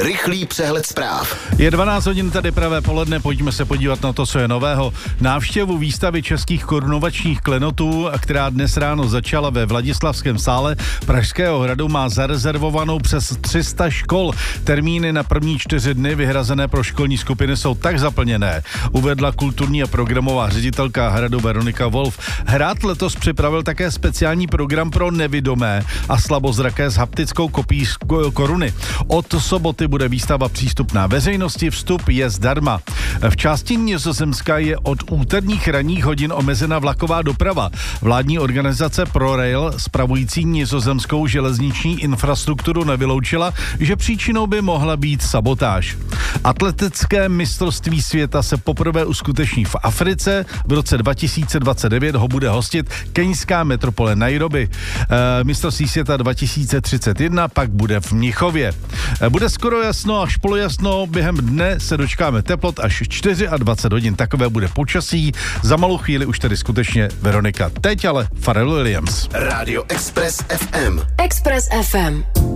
Rychlý přehled zpráv. Je 12 hodin, tady pravé poledne, pojďme se podívat na to, co je nového. Návštěvu výstavy českých korunovačních klenotů, která dnes ráno začala ve Vladislavském sále Pražského hradu, má zarezervovanou přes 300 škol. Termíny na první 4 dny vyhrazené pro školní skupiny jsou tak zaplněné, uvedla kulturní a programová ředitelka hradu Veronika Wolf. Hrad letos připravil také speciální program pro nevidomé a slabozraké s haptickou kopií koruny. Od soboty bude výstava přístupná veřejnosti, vstup je zdarma. V části Nizozemska je od úterních ranních hodin omezena vlaková doprava. Vládní organizace ProRail, spravující nizozemskou železniční infrastrukturu, nevyloučila, že příčinou by mohla být sabotáž. Atletické mistrovství světa se poprvé uskuteční v Africe. V roce 2029 ho bude hostit keňská metropole Nairobi. Mistrovství světa 2031 pak bude v Mnichově. Bude skoro jasno až polojasno, během dne se dočkáme teplot až 24 hodin. Takové bude počasí. Za malou chvíli už tedy skutečně Veronika. Teď ale Pharrell Williams. Radio Express FM. Express FM.